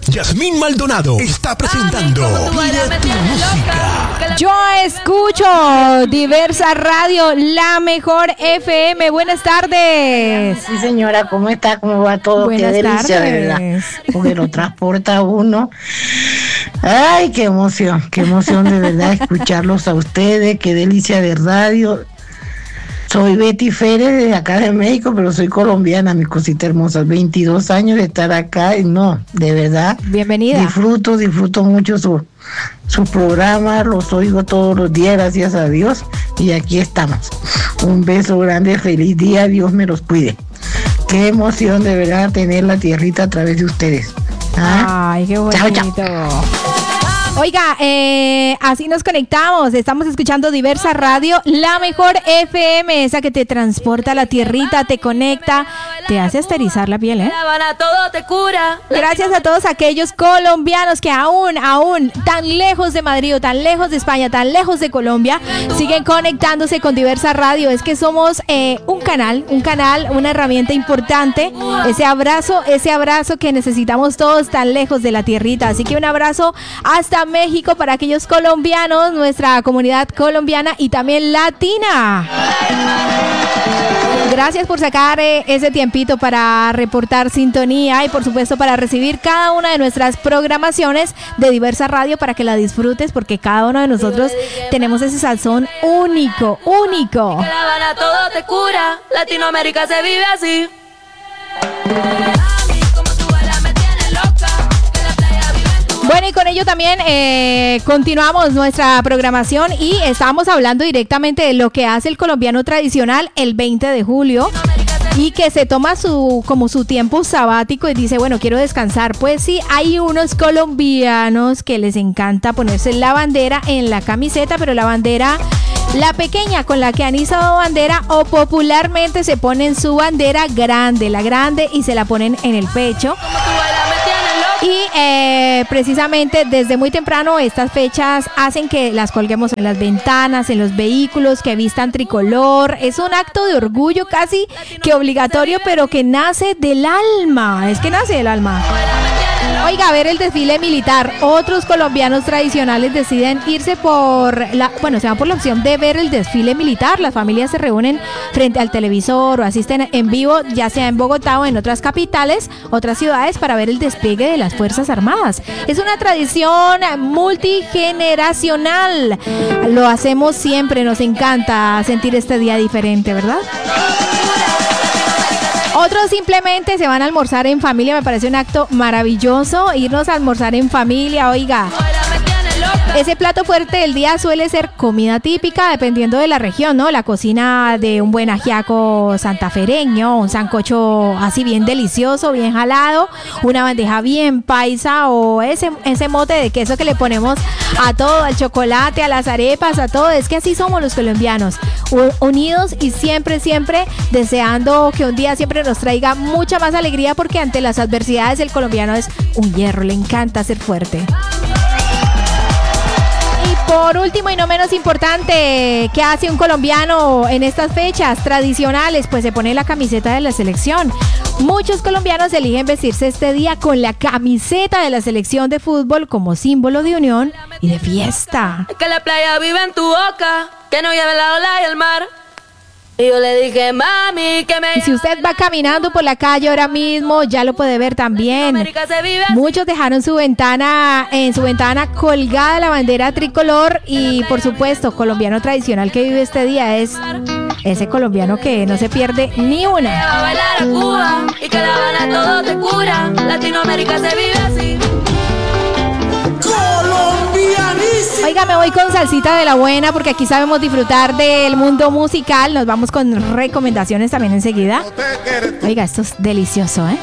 Yasmín Maldonado está presentando Pide tu Música. Yo escucho Diversa Radio, la mejor FM. Buenas tardes. Sí, señora, ¿cómo está? ¿Cómo va todo? Buenas Qué delicia, tardes. de verdad. Porque lo transporta a uno. Ay, qué emoción de verdad escucharlos a ustedes. Qué delicia de radio. Soy Betty Férez de acá de México, pero soy colombiana, mi cosita hermosa. 22 años de estar acá y no, de verdad. Bienvenida. Disfruto mucho su programa, los oigo todos los días, gracias a Dios. Y aquí estamos. Un beso grande, feliz día, Dios me los cuide. Qué emoción de verdad tener la tierrita a través de ustedes. ¿Ah? Ay, qué bonito. Chao. Oiga, así nos conectamos. Estamos escuchando Diversa Radio, la mejor FM, esa que te transporta a la tierrita, te conecta, te hace esterizar la piel, ¿eh? Todo te cura. Gracias a todos aquellos colombianos que aún tan lejos de Madrid o tan lejos de España, tan lejos de Colombia, siguen conectándose con Diversa Radio. Es que somos un canal, una herramienta importante. Ese abrazo que necesitamos todos tan lejos de la tierrita. Así que un abrazo hasta México para aquellos colombianos, nuestra comunidad colombiana y también latina. Gracias por sacar ese tiempito para reportar sintonía y por supuesto para recibir cada una de nuestras programaciones de Diversa Radio para que la disfrutes, porque cada uno de nosotros tenemos ese sazón único. Que La Habana todo te cura. Latinoamérica se vive así. Bueno, y con ello también continuamos nuestra programación y estábamos hablando directamente de lo que hace el colombiano tradicional el 20 de julio y que se toma su tiempo sabático y dice, bueno, quiero descansar. Pues sí, hay unos colombianos que les encanta ponerse la bandera en la camiseta, pero la bandera, la pequeña con la que han izado bandera, o popularmente se ponen su bandera grande, la grande, y se la ponen en el pecho. Y precisamente desde muy temprano estas fechas hacen que las colguemos en las ventanas, en los vehículos, que vistan tricolor. Es un acto de orgullo casi que obligatorio, pero que nace del alma. Es que nace del alma. Oiga, a ver el desfile militar. Otros colombianos tradicionales deciden irse se van por la opción de ver el desfile militar. Las familias se reúnen frente al televisor o asisten en vivo, ya sea en Bogotá o en otras capitales, otras ciudades, para ver el despliegue de las Fuerzas Armadas. Es una tradición multigeneracional. Lo hacemos siempre, nos encanta sentir este día diferente, ¿verdad? Otros simplemente se van a almorzar en familia. Me parece un acto maravilloso irnos a almorzar en familia. Oiga, ese plato fuerte del día suele ser comida típica dependiendo de la región, ¿no? La cocina de un buen ajiaco santafereño, un sancocho así bien delicioso, bien jalado, una bandeja bien paisa o ese mote de queso que le ponemos a todo, al chocolate, a las arepas, a todo. Es que así somos los colombianos, unidos y siempre deseando que un día siempre nos traiga mucha más alegría, porque ante las adversidades el colombiano es un hierro, le encanta ser fuerte. Por último y no menos importante, ¿qué hace un colombiano en estas fechas tradicionales? Pues se pone la camiseta de la selección. Muchos colombianos eligen vestirse este día con la camiseta de la selección de fútbol como símbolo de unión y de fiesta. Que la playa vive en tu boca, que no lleve la ola y el mar. Y yo le dije, mami, que me... Y si usted va caminando por la calle ahora mismo, ya lo puede ver también. Muchos dejaron en su ventana colgada la bandera tricolor. Y por supuesto, colombiano tradicional que vive este día es ese colombiano que no se pierde ni una. Va a bailar a Cuba y que La Habana todo te cura. Latinoamérica se vive así. Oiga, me voy con salsita de la buena, porque aquí sabemos disfrutar del mundo musical. Nos vamos con recomendaciones también enseguida. Oiga, esto es delicioso, ¿eh?